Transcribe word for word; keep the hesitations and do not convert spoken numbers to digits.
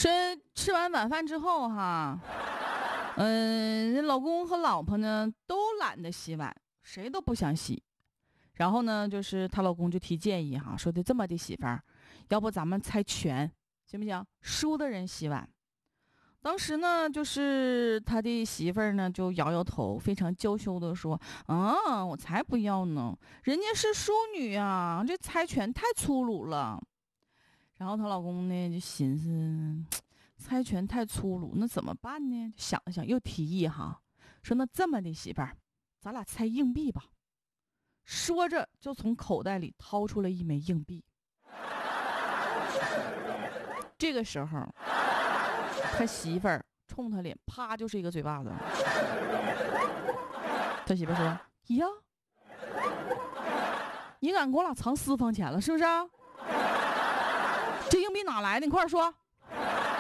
说吃完晚饭之后哈，嗯，老公和老婆呢都懒得洗碗，谁都不想洗。然后呢，就是她老公就提建议哈，说的这么的媳妇儿，要不咱们猜拳行不行？输的人洗碗。当时呢，就是他的媳妇儿呢就摇摇头，非常娇羞的说：“啊，我才不要呢，人家是淑女啊，这猜拳太粗鲁了。”然后她老公呢就寻思，猜拳太粗鲁，那怎么办呢？想了想，又提议哈，说那这么的媳妇儿，咱俩猜硬币吧。说着就从口袋里掏出了一枚硬币。这个时候，他媳妇儿冲他脸啪就是一个嘴巴子。他媳妇儿说：“呀，你敢给我俩藏私房钱了是不是？这硬币哪来的？你快点说。”